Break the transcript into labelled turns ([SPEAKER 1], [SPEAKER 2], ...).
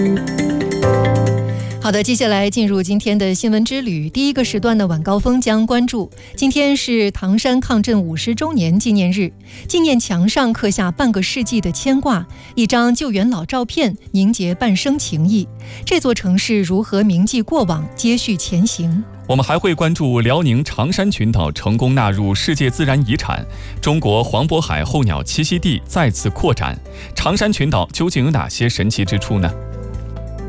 [SPEAKER 1] 好的，接下来进入今天的新闻之旅。第一个时段的晚高峰将关注，今天是唐山抗震50周年纪念日，纪念墙上刻下半个世纪的牵挂，一张救援老照片凝结半生情谊。这座城市如何铭记过往，接续前行？
[SPEAKER 2] 我们还会关注辽宁长山群岛成功纳入世界自然遗产，中国黄渤海候鸟栖息地再次扩展，长山群岛究竟有哪些神奇之处呢？